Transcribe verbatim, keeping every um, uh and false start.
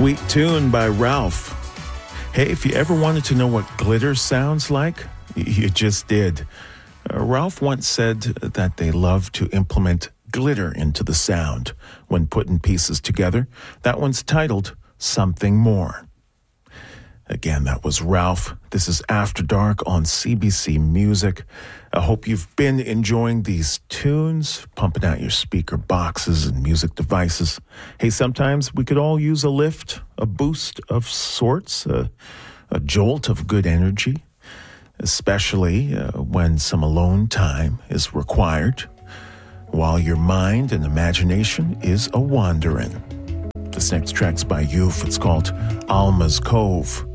Sweet tune by Ralph. Hey, if you ever wanted to know what glitter sounds like, you just did. Uh, Ralph once said that they love to implement glitter into the sound when putting pieces together. That one's titled Something More. Again, that was Ralph. This is After Dark on C B C Music. I hope you've been enjoying these tunes, pumping out your speaker boxes and music devices. Hey, sometimes we could all use a lift, a boost of sorts, a, a jolt of good energy, especially uh, when some alone time is required, while your mind and imagination is a-wandering. This next track's by Youth. It's called Alma's Cove.